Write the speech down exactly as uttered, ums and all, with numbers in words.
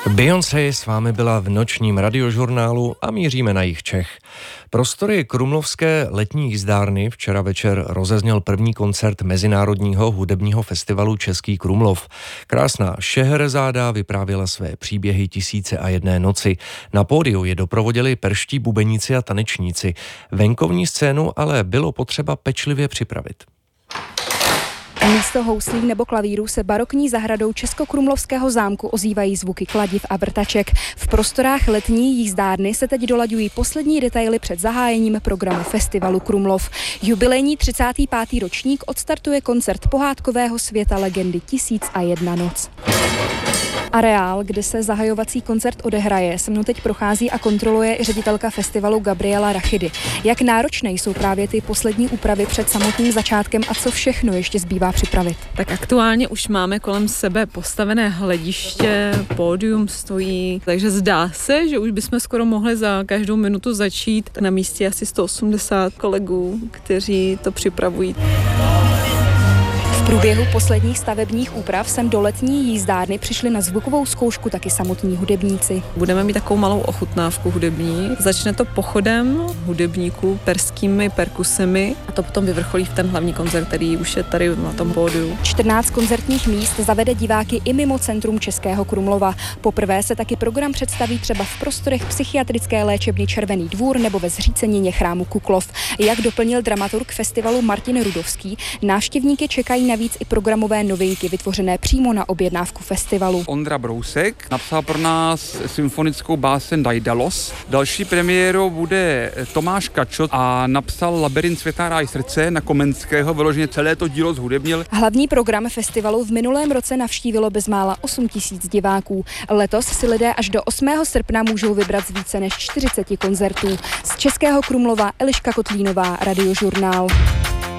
Beyoncé s vámi byla v nočním radiožurnálu a míříme na jih Čech. Prostory Krumlovské letní jízdárny včera večer rozezněl první koncert Mezinárodního hudebního festivalu Český Krumlov. Krásná Šeherezáda vyprávěla své příběhy Tisíce a jedné noci. Na pódiu je doprovodili perští bubeníci a tanečníci. Venkovní scénu ale bylo potřeba pečlivě připravit. Místo houslí nebo klavíru se barokní zahradou Českokrumlovského zámku ozývají zvuky kladiv a vrtaček. V prostorách letní jízdárny se teď dolaďují poslední detaily před zahájením programu festivalu Krumlov. Jubilejní třicátý pátý ročník odstartuje koncert pohádkového světa legendy Tisíc a jedna noc. Areál, kde se zahajovací koncert odehraje, se mnou teď prochází a kontroluje i ředitelka festivalu Gabriela Rachidy. Jak náročné jsou právě ty poslední úpravy před samotným začátkem a co všechno ještě zbývá připravit? Tak aktuálně už máme kolem sebe postavené hlediště, pódium stojí, takže zdá se, že už bychom skoro mohli za každou minutu začít. Na místě asi sto osmdesát kolegů, kteří to připravují. V průběhu posledních stavebních úprav sem do letní jízdárny přišli na zvukovou zkoušku taky samotní hudebníci. Budeme mít takovou malou ochutnávku hudební. Začne to pochodem hudebníků, perskými perkusemi a to potom vyvrcholí v ten hlavní koncert, který už je tady na tom pódiu. čtrnáct koncertních míst zavede diváky i mimo centrum Českého Krumlova. Poprvé se taky program představí třeba v prostorech psychiatrické léčebny Červený dvůr nebo ve zřícenině chrámu Kuklov. Jak doplnil dramaturg festivalu Martin Rudovský, návštěvníky čekají navíc i programové novinky vytvořené přímo na objednávku festivalu. Ondra Brousek napsal pro nás symfonickou báseň Daidalos. Další premiérou bude Tomáš Kačot a napsal Labyrint světa ráj srdce na Komenského, vyloženě celé to dílo zhudebnil. Hlavní program festivalu v minulém roce navštívilo bezmála osm tisíc diváků. Letos si lidé až do osmého srpna můžou vybrat z více než čtyřiceti koncertů. Z Českého Krumlova Eliška Kotlínová, Radiožurnál.